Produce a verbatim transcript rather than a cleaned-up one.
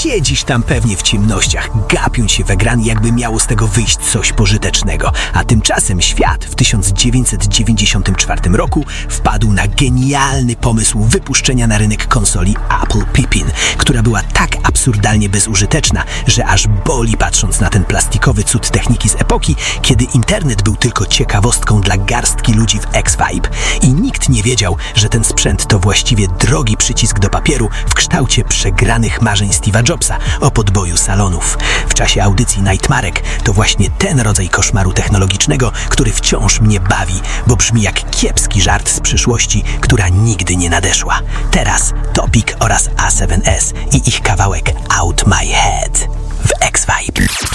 Siedzisz tam pewnie w ciemnościach, gapiąc się w ekran, jakby miało z tego wyjść coś pożytecznego. A tymczasem świat w tysiąc dziewięćset dziewięćdziesiątym czwartym roku wpadł na genialny pomysł wypuszczenia na rynek konsoli Apple Pippin, która była tak absurdalnie bezużyteczna, że aż boli patrząc na ten plastikowy cud techniki z epoki, kiedy internet był tylko ciekawostką dla garstki ludzi w X-Vibe. I nikt nie wiedział, że ten sprzęt to właściwie drogi przycisk do papieru w kształcie przegranych marzeń Steve'a Jobsa o podboju salonów. W czasie audycji Nightmarek to właśnie ten rodzaj koszmaru technologicznego, który wciąż mnie bawi, bo brzmi jak kiepski żart z przyszłości, która nigdy nie nadeszła. Teraz Topic oraz A siedem S i ich kawałek Out My Head w X-Vibe.